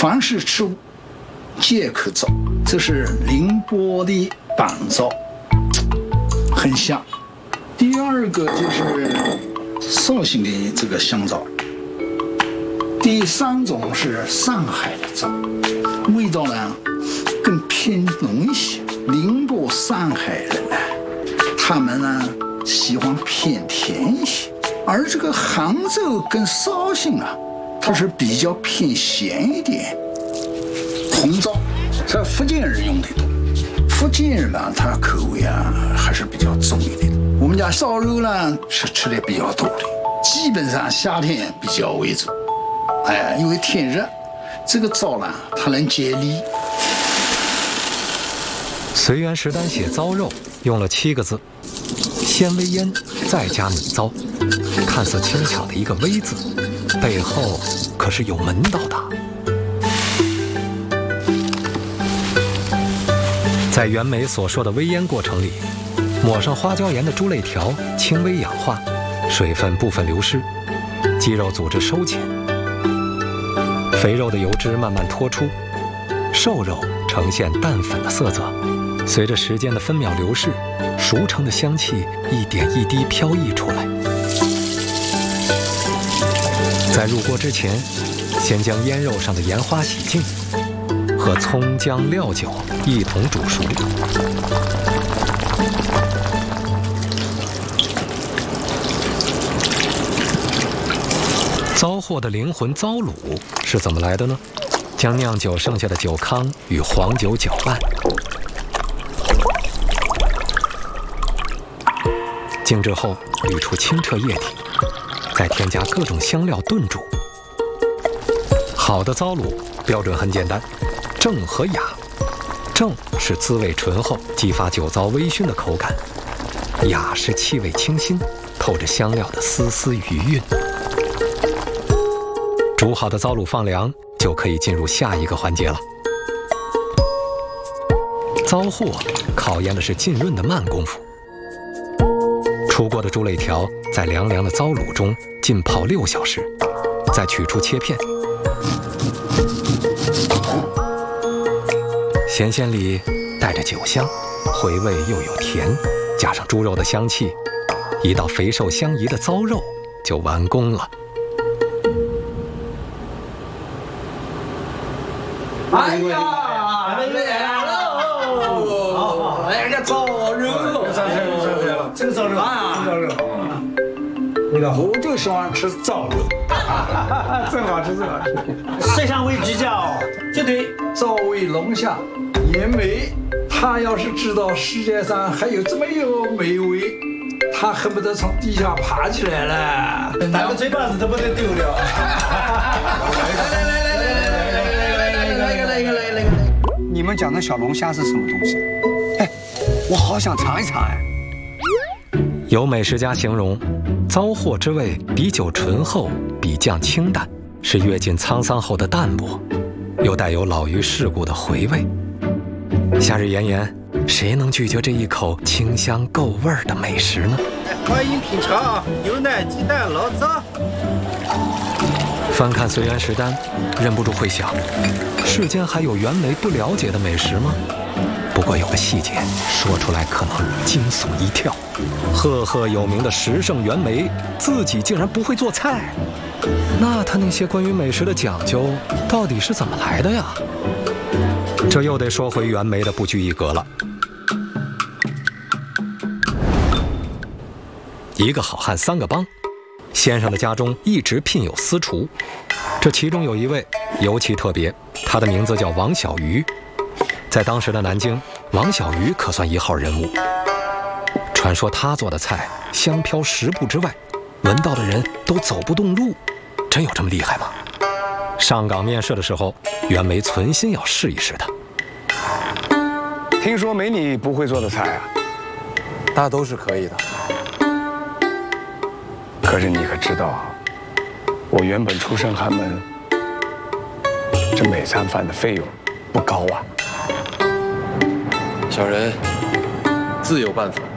凡是吃皆可造，这是宁波的板糟，很香。第二个就是绍兴的这个香糟。第三种是上海的糟，味道呢更偏浓一些。宁波、上海人呢，他们呢喜欢偏甜一些，而这个杭州跟绍兴啊，它是比较偏咸一点。红糟，这福建人用的多。福建人呢，他口味啊还是比较重一点。我们家烧肉呢是吃的比较多的，基本上夏天比较为主。因为天热，这个糟呢它能解腻。 随园食单写糟肉用了7个字，先煨腌，再加米糟，看似轻巧的一个煨字，背后可是有门道的。在袁枚所说的煨腌过程里，抹上花椒盐的猪肋条轻微氧化，水分部分流失，肌肉组织收紧，肥肉的油脂慢慢脱出，瘦肉呈现淡粉的色泽。随着时间的分秒流逝，熟成的香气一点一滴飘溢出来。在入锅之前，先将腌肉上的盐花洗净，和葱姜料酒一同煮熟。糟货的灵魂糟卤是怎么来的呢？将酿酒剩下的酒糠与黄酒搅拌，静置后滤出清澈液体，再添加各种香料炖煮。好的糟卤标准很简单，正和雅。正是滋味醇厚，激发酒糟微醺的口感；雅是气味清新，透着香料的丝丝余韵。煮好的糟卤放凉，就可以进入下一个环节了。糟货考验的是浸润的慢功夫。出锅的猪肋条在凉凉的糟卤中浸泡6小时，再取出切片。咸鲜里带着酒香，回味又有甜，加上猪肉的香气，一道肥瘦相宜的糟肉就完工了。 哎呀，来喽！来个糟肉， 这个糟肉啊， 糟肉。 那个我就喜欢吃糟肉， 真好吃，真好吃。色香味比较绝对。 糟味龙虾，袁枚他要是知道世界上还有这么一个美味，他恨不得从地下爬起来了， 打个嘴巴子都不能丢掉。来！ 你们讲的小龙虾是什么东西？哎，我好想尝一尝哎。 有美食家形容，糟货之味比酒醇厚，比酱清淡，是阅尽沧桑后的淡泊，又带有老于世故的回味。夏日炎炎，谁能拒绝这一口清香够味儿的美食呢？ 欢迎品尝牛奶鸡蛋醪糟。 翻看随园食单，忍不住会想，世间还有袁枚不了解的美食吗？不过有个细节说出来可能惊悚一跳，赫赫有名的食圣袁枚自己竟然不会做菜，那他那些关于美食的讲究到底是怎么来的呀？这又得说回袁枚的不拘一格了。一个好汉3个帮，先生的家中一直聘有私厨，这其中有一位尤其特别，他的名字叫王小鱼。在当时的南京，王小鱼可算1号人物。传说他做的菜香飘10步之外，闻到的人都走不动路，真有这么厉害吗？上岗面试的时候，袁枚存心要试一试的。 听说没你不会做的菜啊？ 那都是可以的。 可是你可知道，我原本出身寒门，这每餐饭的费用不高啊。 小人自有办法。